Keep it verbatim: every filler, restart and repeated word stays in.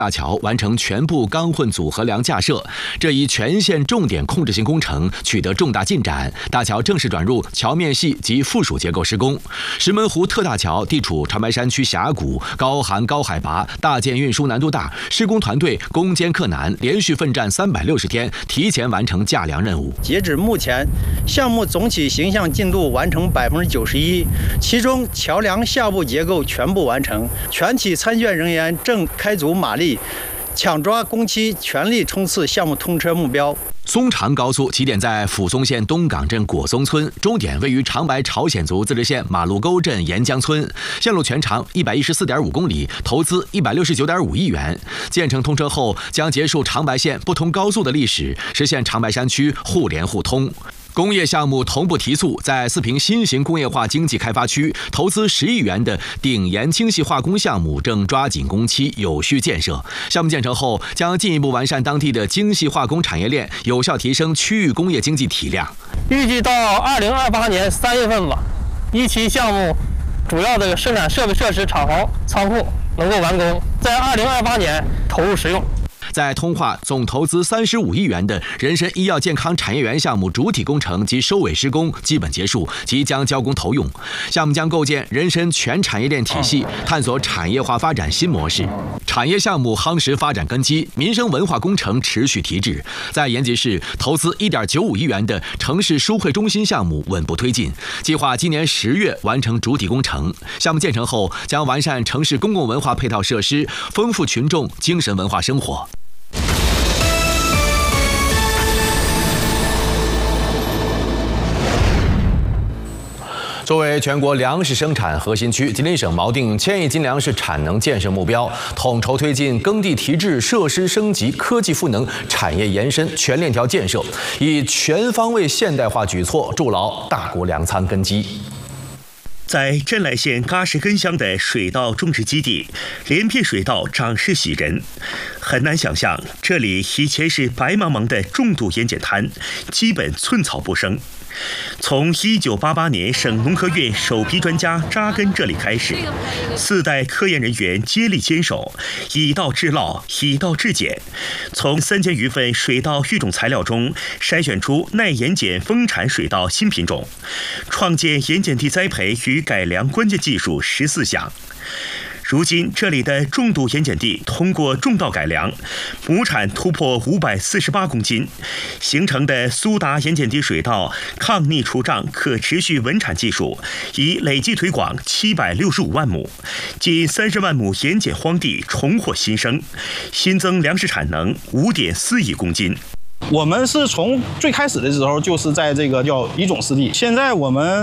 大桥完成全部钢混组合梁架设，这一全线重点控制性工程取得重大进展，大桥正式转入桥面系及附属结构施工。石门湖特大桥地处长白山区峡谷，高寒高海拔，大件运输难度大，施工团队攻坚克难，连续奋战三百六十天，提前完成架梁任务。 截止目前，项目总体形象进度完成百分之九十一，其中桥梁下部结构全部完成，全体参建人员正开足马力，抢抓工期，全力冲刺项目通车目标。 松长高速起点在抚松县东港镇果松村，终点位于长白朝鲜族自治县马路沟镇沿江村。线路全长一百一十四点五公里，投资一百六十九点五亿元。建成通车后，将结束长白县不通高速的历史，实现长白山区互联互通。工业项目同步提速，在四平新型工业化经济开发区，投资十亿元的鼎岩精细化工项目正抓紧工期，有序建设。项目建成后，将进一步完善当地的精细化工产业链，有效提升区域工业经济体量。 预计到二零二八年三月份吧，一期项目主要的生产设备设施、厂房、仓库能够完工，在二零二八年投入使用。 在通化总投资三十五亿元的人参医药健康产业园项目主体工程及收尾施工基本结束，即将交工投用。项目将构建人参全产业链体系，探索产业化发展新模式。产业项目夯实发展根基，民生文化工程持续提质。在延吉市投资一点九五亿元的城市书会中心项目稳步推进，计划今年十月完成主体工程。项目建成后，将完善城市公共文化配套设施，丰富群众精神文化生活。作为全国粮食生产核心区，吉林省锚定千亿斤粮食产能建设目标，统筹推进耕地提质、设施升级、科技赋能、产业延伸全链条建设，以全方位现代化举措筑牢大国粮仓根基。 在镇来县嘎什根乡的水稻种植基地，连片水稻长势喜人，很难想象这里以前是白茫茫的重度盐碱滩，基本寸草不生。从一九八八年省农科院首批专家扎根这里开始，四代科研人员接力坚守，以稻制稻，以稻制碱，从三千余份水稻育种材料中筛选出耐盐碱丰产水稻新品种，创建盐碱地栽培与改良关键技术十四项。如今，这里的重度盐碱地通过种稻改良，亩产突破五百四十八公斤，形成的苏达盐碱地水稻抗逆除障可持续稳产技术，已累计推广七百六十五万亩，近三十万亩盐碱荒地重获新生，新增粮食产能五点四亿公斤。 我们是从最开始的时候就是在这个叫乙种湿地，现在我们